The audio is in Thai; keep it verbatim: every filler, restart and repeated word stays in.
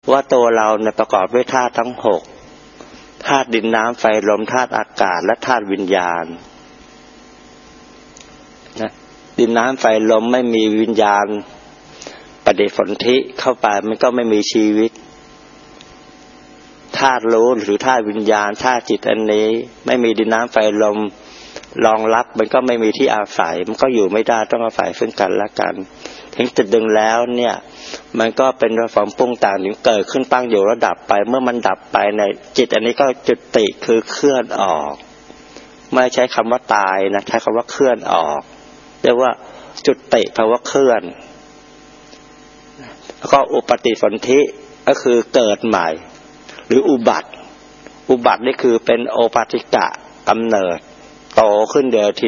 ว่าตัวเราเนี่ยประกอบด้วยธาตุทั้งหกธาตุดินน้ำไฟลมธาตุอากาศและธาตุวิญญาณนะดินน้ำไฟลมไม่มีวิญญาณปฏิสนธิเข้าไปมันก็ไม่มีชีวิตธาตุรู้หรือธาตุวิญญาณธาตุจิตอันนี้ไม่มีดินน้ำไฟลมรองรับมันก็ไม่มีที่อาศัยมันก็อยู่ไม่ได้ต้องอาศัยซึ่งกันและกันถึงจุดดึงแล้วเนี่ยมันก็เป็นความปรุงแต่งถึงเกิดขึ้นตั้งอยู่แล้วดับไปเมื่อมันดับไปในจิตอันนี้ก็จุติคือเคลื่อนออกไม่ใช้คำว่าตายนะใช้คำว่าเคลื่อนออกเรียกว่าจุติแปลว่าเคลื่อนแล้วก็อุปฏิสนธิก็คือเกิดใหม่หรืออุบัติอุบัตินี่คือเป็นโอปาติกะกำเนิดโตขึ้นเดียวที